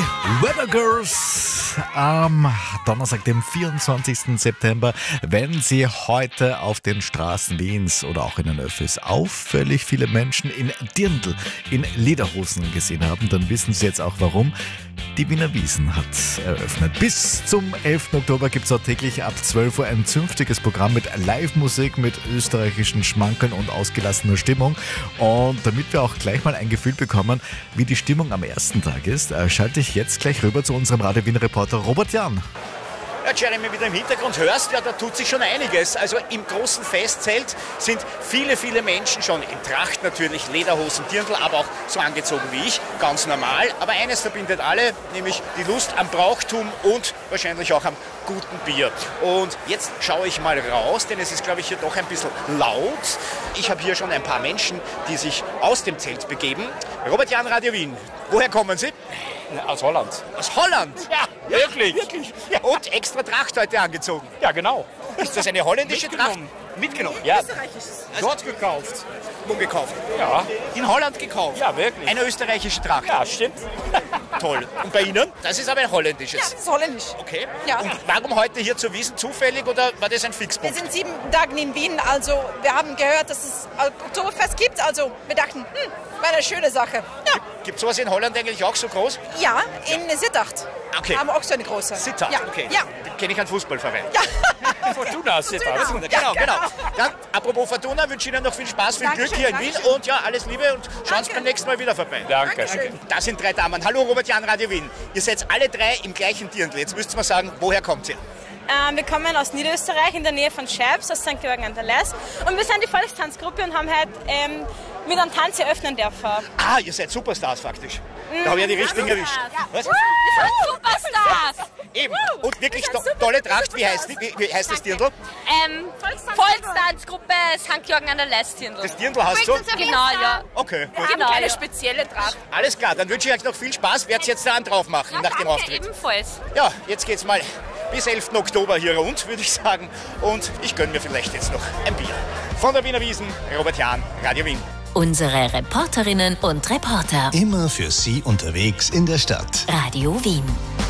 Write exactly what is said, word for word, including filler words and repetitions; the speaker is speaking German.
Weather Girls am Donnerstag, dem vierundzwanzigsten September. Wenn Sie heute auf den Straßen Wiens oder auch in den Öffis auffällig viele Menschen in Dirndl, in Lederhosen gesehen haben, dann wissen Sie jetzt auch warum. Die Wiener Wiesn hat eröffnet. Bis zum elften Oktober gibt es auch täglich ab zwölf Uhr ein zünftiges Programm mit Live-Musik, mit österreichischen Schmankeln und ausgelassener Stimmung. Und damit wir auch gleich mal ein Gefühl bekommen, wie die Stimmung am ersten Tag ist, schalte ich jetzt gleich rüber zu unserem Radio Wien Reporter Robert Jahn. Ja, Jeremy, wie du im Hintergrund hörst, ja, da tut sich schon einiges. Also im großen Festzelt sind viele, viele Menschen schon in Tracht natürlich, Lederhosen, Dirndl, aber auch so angezogen wie ich, ganz normal. Aber eines verbindet alle, nämlich die Lust am Brauchtum und wahrscheinlich auch am guten Bier. Und jetzt schaue ich mal raus, denn es ist, glaube ich, hier doch ein bisschen laut. Ich habe hier schon ein paar Menschen, die sich aus dem Zelt begeben. Robert Jahn, Radio Wien. Woher kommen Sie? Aus Holland. Aus Holland? Ja, wirklich. Wirklich? Ja. Und extra Tracht heute angezogen. Ja, genau. Ist das eine holländische Tracht? Mitgenommen. Ja, Österreichisches. dort gekauft. Wo gekauft? Ja. In Holland gekauft? Ja, wirklich. Eine österreichische Tracht? Ja, stimmt. Toll. Und bei Ihnen? Das ist aber ein holländisches. Ja, das ist holländisch. Okay. Ja. Und warum heute hier zu Wiesn? Zufällig oder war das ein Wir Fixpunkt? sind sieben Tage in Wien, also wir haben gehört, dass es Oktoberfest gibt, also wir dachten, hm, war eine schöne Sache. Ja, Gibt es sowas in Holland eigentlich auch so groß? ja in Sittard Okay. haben wir auch so eine große. Sittard, Ja, okay. ja. Kenne ich einen Fußballverein. Ja. Fortuna Sittard. Fortuna. Genau, genau. Dann, apropos Fortuna, wünsche Ihnen noch viel Spaß, viel Dankeschön, Glück hier in Wien Dankeschön. und ja, alles Liebe und schauen Sie Danke. beim nächsten Mal wieder vorbei. Danke. Dankeschön. Das sind drei Damen. Hallo Robert Jahn, Radio Wien. Ihr seid alle drei im gleichen Dirndl. Jetzt müsst ihr mal sagen, woher kommt ihr? Ähm, wir kommen aus Niederösterreich in der Nähe von Scheibs, aus Sankt Georgen an der Less. Und wir sind die Volkstanzgruppe und haben heute ähm, mit einem Tanz eröffnen dürfen. Ah, ihr seid Superstars faktisch. Da habe ich ja die richtigen erwischt. Was? Wir sind Superstars! Eben. Und wirklich to tolle Tracht. Wie heißt, die? Wie, wie heißt das Dirndl? Ähm, Volkstanzgruppe Sankt Georgen an der Less. Das Dirndl hast du? Genau, ja. Okay, gut. Genau, Eine ja. spezielle Tracht. Alles klar, dann wünsche ich euch noch viel Spaß. Werdet jetzt daran drauf machen Ja, nach dem danke, Auftritt. ebenfalls. Ja, jetzt geht's mal bis elften Oktober hier rund, würde ich sagen. Und ich gönne mir vielleicht jetzt noch ein Bier. Von der Wiener Wiesn, Robert Jahn, Radio Wien. Unsere Reporterinnen und Reporter. Immer für Sie unterwegs in der Stadt. Radio Wien.